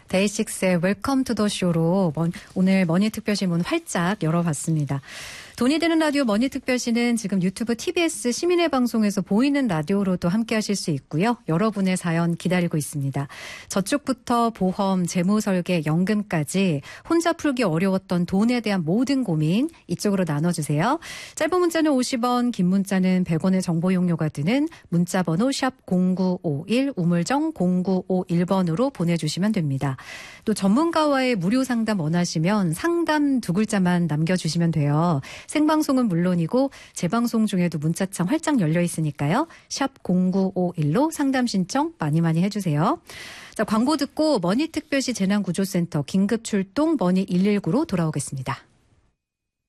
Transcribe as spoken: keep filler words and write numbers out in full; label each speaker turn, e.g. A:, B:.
A: 데이식스의 웰컴 투 더 쇼로 오늘 머니특별시 문 활짝 열어봤습니다. 돈이 되는 라디오 머니특별시는 지금 유튜브 티비에스 시민의 방송에서 보이는 라디오로도 함께하실 수 있고요. 여러분의 사연 기다리고 있습니다. 저축부터 보험, 재무설계, 연금까지 혼자 풀기 어려웠던 돈에 대한 모든 고민 이쪽으로 나눠주세요. 짧은 문자는 오십 원, 긴 문자는 백 원의 정보 용료가 드는 문자번호 샵 공구오일, 우물정 공구오일 번으로 보내주시면 됩니다. 또 전문가와의 무료 상담 원하시면 상담 두 글자만 남겨주시면 돼요. 생방송은 물론이고 재방송 중에도 문자창 활짝 열려 있으니까요. 샵 공구오일로 상담 신청 많이 많이 해주세요. 자, 광고 듣고 머니특별시 재난구조센터 긴급출동 머니 일일구로 돌아오겠습니다.